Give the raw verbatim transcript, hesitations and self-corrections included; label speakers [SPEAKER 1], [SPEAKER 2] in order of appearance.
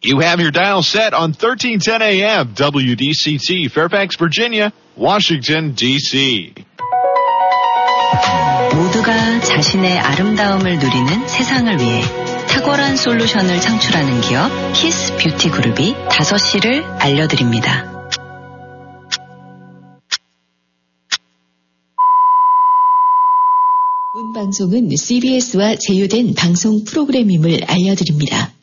[SPEAKER 1] You have your dial set on thirteen ten A M, W D C T, Fairfax, Virginia, Washington, D C.
[SPEAKER 2] 모두가 자신의 아름다움을 누리는 세상을 위해 탁월한 솔루션을 창출하는 기업 키스 뷰티 그룹이 다섯 시를 알려드립니다.
[SPEAKER 3] 본 방송은 씨비에스와 제휴된 방송 프로그램임을 알려드립니다.